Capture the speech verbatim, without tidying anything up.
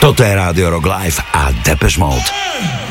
Toto je Rádio Rock Live a Depeche Mode.